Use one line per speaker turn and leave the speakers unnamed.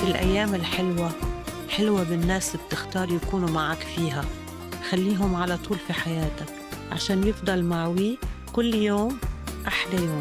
الأيام الحلوة حلوة بالناس بتختار يكونوا معك فيها. خليهم على طول في حياتك عشان يفضل معوي كل يوم أحلى يوم.